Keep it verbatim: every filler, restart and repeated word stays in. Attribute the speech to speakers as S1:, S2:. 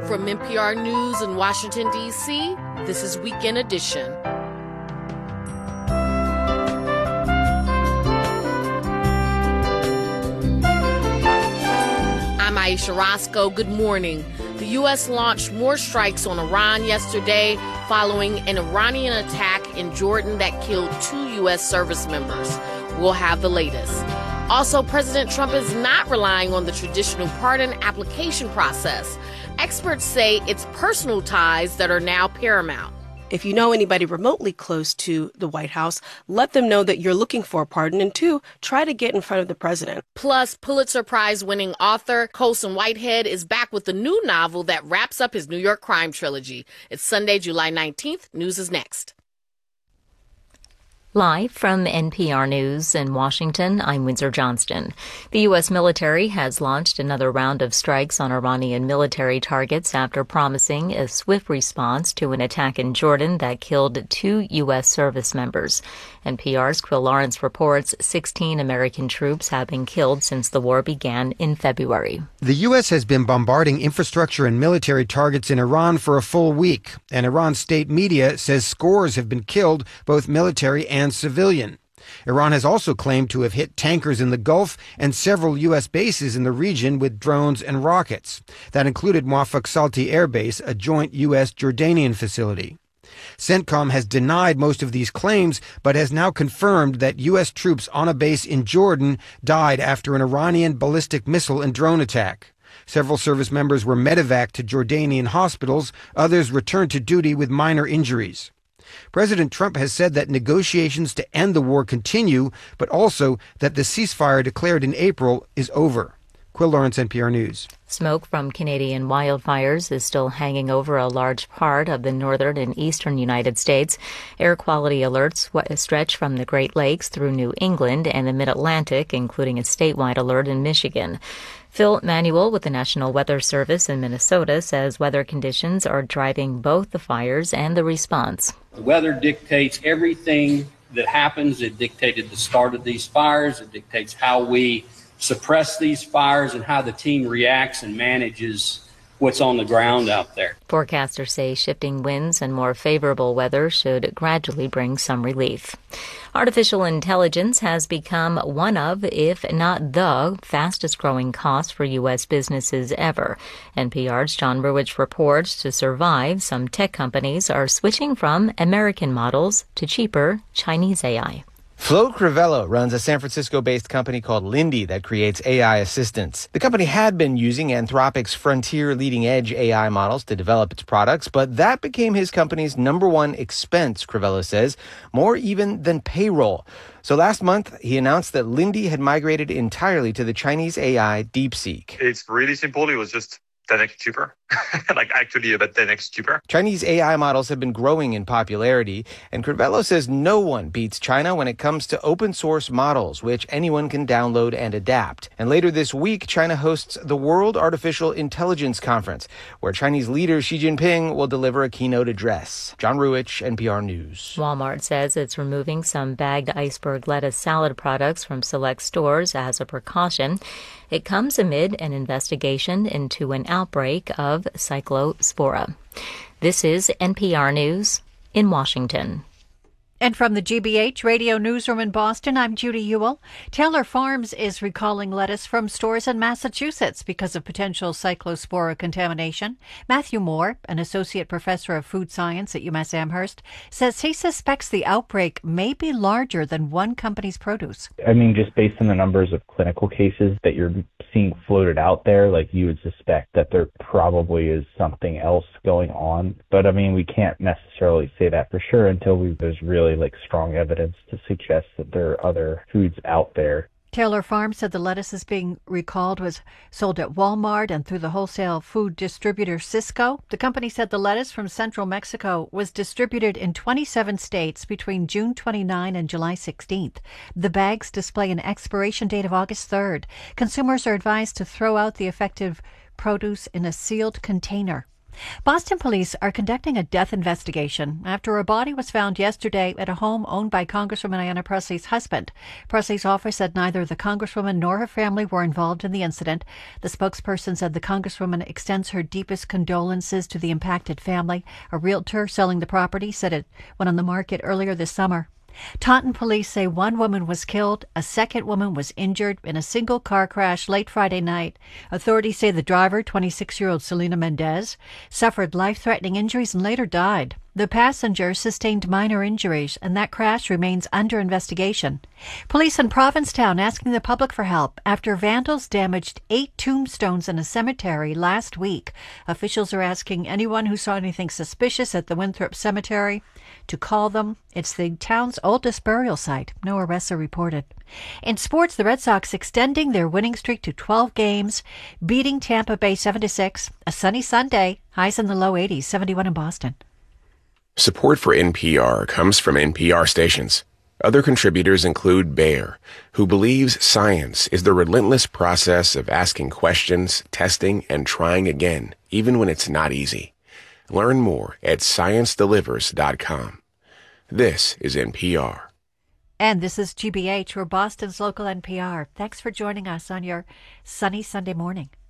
S1: From N P R News in Washington, D C, this is Weekend Edition. I'm Aisha Roscoe. Good morning. The U S launched more strikes on Iran yesterday following an Iranian attack in Jordan that killed two U S service members. We'll have the latest. Also, President Trump is not relying on the traditional pardon application process. Experts say it's personal ties that are now paramount.
S2: If you know anybody remotely close to the White House, let them know that you're looking for a pardon. And two, try to get in front of the president.
S1: Plus, Pulitzer Prize-winning author Colson Whitehead is back with a new novel that wraps up his New York crime trilogy. It's Sunday, July nineteenth. News is next.
S3: Live from N P R News in Washington, I'm Windsor Johnston. The U S military has launched another round of strikes on Iranian military targets after promising a swift response to an attack in Jordan that killed two U S service members. N P R's Quill Lawrence reports sixteen American troops have been killed since the war began in February.
S4: The U S has been bombarding infrastructure and military targets in Iran for a full week, and Iran's state media says scores have been killed, both military and civilian. Iran has also claimed to have hit tankers in the Gulf and several U S bases in the region with drones and rockets. That included Muaffaq Salti Air Base, a joint U S Jordanian facility. CENTCOM has denied most of these claims, but has now confirmed that U S troops on a base in Jordan died after an Iranian ballistic missile and drone attack. Several service members were medevaced to Jordanian hospitals. Others returned to duty with minor injuries. President Trump has said that negotiations to end the war continue, but also that the ceasefire declared in April is over. Quill Lawrence, N P R News.
S3: Smoke from Canadian wildfires is still hanging over a large part of the northern and eastern United States. Air quality alerts stretch from the Great Lakes through New England and the Mid-Atlantic, including a statewide alert in Michigan. Phil Manuel with the National Weather Service in Minnesota says weather conditions are driving both the fires and the response.
S5: The weather dictates everything that happens. It dictated the start of these fires. It dictates how we suppress these fires and how the team reacts and manages what's on the ground out there.
S3: Forecasters say shifting winds and more favorable weather should gradually bring some relief. Artificial intelligence has become one of, if not the, fastest growing cost for U S businesses ever. N P R's John Ruwitch reports to survive, some tech companies are switching from American models to cheaper Chinese A I.
S6: Flo Crivello runs a San Francisco-based company called Lindy that creates A I assistants. The company had been using Anthropic's frontier leading-edge A I models to develop its products, but that became his company's number one expense, Crivello says, more even than payroll. So last month, he announced that Lindy had migrated entirely to the Chinese A I DeepSeek.
S7: It's really simple. It was just ten x cheaper, like actually about ten x cheaper.
S6: Chinese A I models have been growing in popularity, and Crivello says no one beats China when it comes to open source models, which anyone can download and adapt. And later this week, China hosts the World Artificial Intelligence Conference, where Chinese leader Xi Jinping will deliver a keynote address. John Ruwitch, N P R News.
S3: Walmart says it's removing some bagged iceberg lettuce salad products from select stores as a precaution. It comes amid an investigation into an outbreak of cyclospora. This is N P R News in Washington.
S8: And from the G B H Radio Newsroom in Boston, I'm Judy Ewell. Taylor Farms is recalling lettuce from stores in Massachusetts because of potential cyclospora contamination. Matthew Moore, an associate professor of food science at UMass Amherst, says he suspects the outbreak may be larger than one company's produce.
S9: I mean, just based on the numbers of clinical cases that you're seeing floated out there, like you would suspect that there probably is something else going on. But I mean, we can't necessarily say that for sure until we, there's really like strong evidence to suggest that there are other foods out there.
S8: Taylor Farms said the lettuce is being recalled was sold at Walmart and through the wholesale food distributor Sysco. The company said the lettuce from central Mexico was distributed in twenty-seven states between June twenty-ninth and July sixteenth. The bags display an expiration date of August third. Consumers are advised to throw out the affected produce in a sealed container. Boston police are conducting a death investigation after a body was found yesterday at a home owned by Congresswoman Ayanna Pressley's husband. Pressley's office said neither the Congresswoman nor her family were involved in the incident. The spokesperson said the Congresswoman extends her deepest condolences to the impacted family. A realtor selling the property said it went on the market earlier this summer. Taunton police say one woman was killed, a second woman was injured in a single car crash late Friday night. Authorities say the driver, twenty-six-year-old Selena Mendez, suffered life-threatening injuries and later died. The passenger sustained minor injuries, and that crash remains under investigation. Police in Provincetown asking the public for help after vandals damaged eight tombstones in a cemetery last week. Officials are asking anyone who saw anything suspicious at the Winthrop Cemetery to call them. It's the town's oldest burial site. No arrests are reported. In sports, the Red Sox extending their winning streak to twelve games, beating Tampa Bay seven to six. A sunny Sunday, highs in the low eighties, seventy-one in Boston.
S10: Support for N P R comes from N P R stations. Other contributors include Bayer, who believes science is the relentless process of asking questions, testing, and trying again, even when it's not easy. Learn more at science delivers dot com. This is N P R.
S8: And this is G B H, we're Boston's local N P R. Thanks for joining us on your sunny Sunday morning.